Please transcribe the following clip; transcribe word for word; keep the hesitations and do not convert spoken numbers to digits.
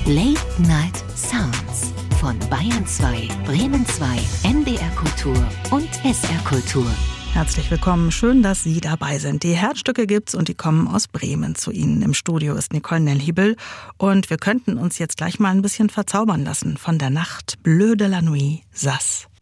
Late Night Sounds von Bayern zwei, Bremen zwei, N D R Kultur und S R Kultur. Herzlich willkommen, schön, dass Sie dabei sind. Die Herzstücke gibt's und die kommen aus Bremen zu Ihnen. Im Studio ist Nicole Nellhiebel und wir könnten uns jetzt gleich mal ein bisschen verzaubern lassen von der Nacht Bleu de la Nuit Sass.